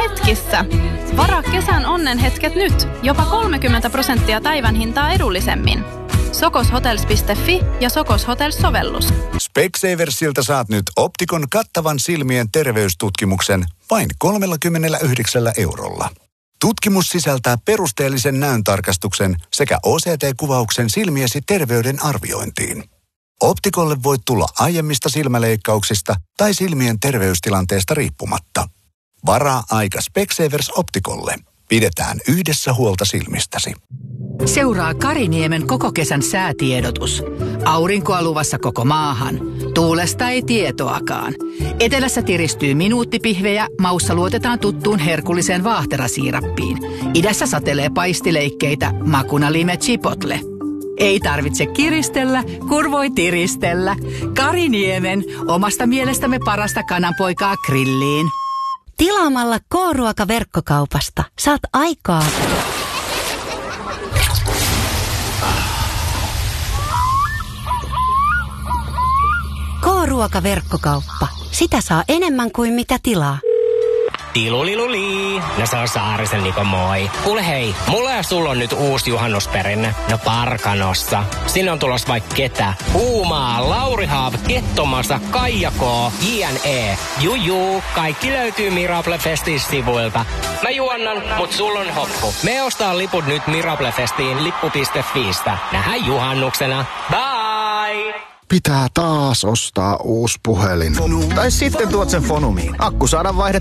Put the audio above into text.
hetkissä. Varaa kesän onnenhetket nyt. Jopa 30% päivän hintaa edullisemmin. Sokoshotels.fi ja Sokos Hotels-sovellus. Specsaversilta saat nyt Optikon kattavan silmien terveystutkimuksen vain 39 €. Tutkimus sisältää perusteellisen näöntarkastuksen sekä OCT-kuvauksen silmiesi terveyden arviointiin. Optikolle voit tulla aiemmista silmäleikkauksista tai silmien terveystilanteesta riippumatta. Varaa aika Specsavers Optikolle. Pidetään yhdessä huolta silmistäsi. Seuraa Kariniemen koko kesän säätiedotus. Aurinkoa luvassa koko maahan. Tuulesta ei tietoakaan. Etelässä tiristyy minuuttipihvejä, maussa luotetaan tuttuun herkulliseen vaahterasiirappiin. Idässä satelee paistileikkeitä, makuna lime chipotle. Ei tarvitse kiristellä, kun voi tiristellä. Kariniemen, omasta mielestämme parasta kananpoikaa grilliin. Tilaamalla K-ruoka-verkkokaupasta saat aikaa. K-ruoka-verkkokauppa. Sitä saa enemmän kuin mitä tilaa. Tiluliluli. No se on Saarisen Niko, moi. Kuule hei, mulla ja sulla on nyt uusi juhannusperinne. No Parkanossa. Sinne on tulossa vaikka ketä. Puumaa, Lauri Haav, Kettomasa, Kaija K, JNE. Juju, kaikki löytyy Miraple Festin sivuilta. Mä juonnan, mut sulla on hoppu. Me ostaa liput nyt Miraple Festiin lippu.fiistä. Nähdään juhannuksena. Bye! Pitää taas ostaa uusi puhelin. Tai sitten tuot sen Fonumiin. Akku saadaan vaihdettua